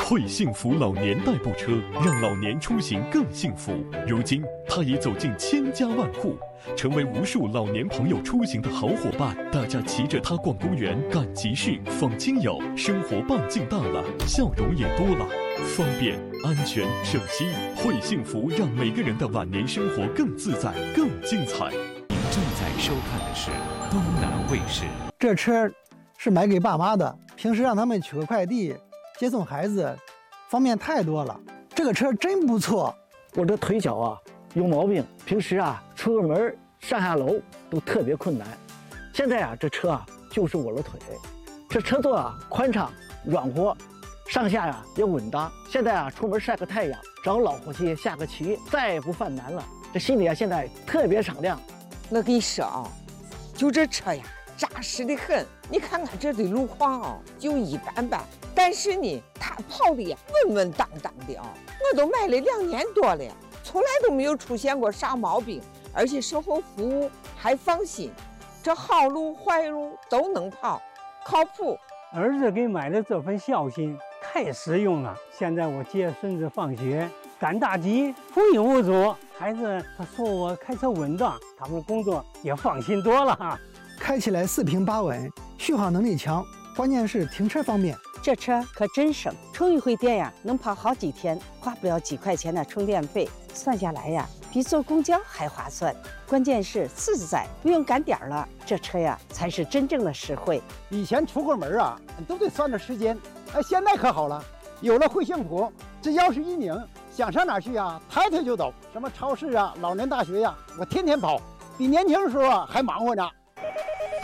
会幸福老年代步车让老年出行更幸福。如今，它已走进千家万户，成为无数老年朋友出行的好伙伴。大家骑着它逛公园、赶集市、访亲友，生活半径大了，笑容也多了。方便、安全、省心，会幸福让每个人的晚年生活更自在、更精彩。 您正在收看的是东南卫视。 这车是买给爸妈的，平时让他们取个快递、接送孩子，方便太多了。这个车真不错。 我这腿脚啊有毛病，平时啊出个门上下楼都特别困难。现在啊这车啊就是我的腿，这车座啊宽敞软和，上下呀也稳当。现在啊出门晒个太阳，找老伙计下个棋，再也不犯难了。这心里啊现在特别敞亮。 我跟你说啊，就这车呀扎实的很。你看看这的路况啊就一般般，但是呢它跑的呀稳稳当当的啊。我都买了2年多了，从来都没有出现过啥毛病，而且售后服务还放心，这好路坏路都能跑，靠谱。 儿子给买的这份孝心太实用了。现在我接孙子放学赶大集无影无阻，孩子他说我开车稳当，他们工作也放心多了。 开起来4平8稳，续航能力强，关键是停车方便。 这车可真省，充一回电呀能跑好几天，花不了几块钱的充电费，算下来呀比坐公交还划算。关键是自在，不用赶点了，这车呀才是真正的实惠。 以前出个门啊都得算着时间，现在可好了，有了会幸福，只要是一拧，想上哪儿去啊抬腿就走，什么超市啊、老年大学呀，我天天跑，比年轻的时候啊还忙活呢。